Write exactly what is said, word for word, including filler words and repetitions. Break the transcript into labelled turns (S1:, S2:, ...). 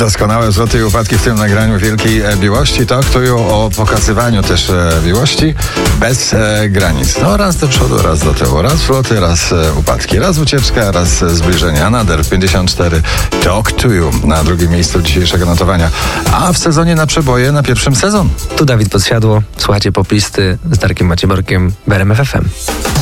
S1: Doskonałe wzloty i upadki w tym nagraniu wielkiej miłości. To aktują o pokazywaniu też miłości bez e, granic. No raz do przodu, raz do tyłu. Raz wzloty, raz e, upadki. Raz ucieczka, raz zbliżenie. Another pięćdziesiąt cztery Talk to You na drugim miejscu dzisiejszego notowania. A w sezonie na przeboje na pierwszym sezon.
S2: Tu Dawid Podsiadło. Słuchajcie poplisty z Darkiem Macieborkiem w R M F F M.